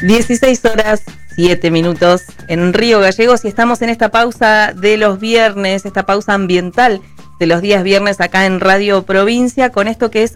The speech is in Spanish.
16:07 en Río Gallegos y estamos en esta pausa de los viernes, esta pausa ambiental de los días viernes acá en Radio Provincia con esto que es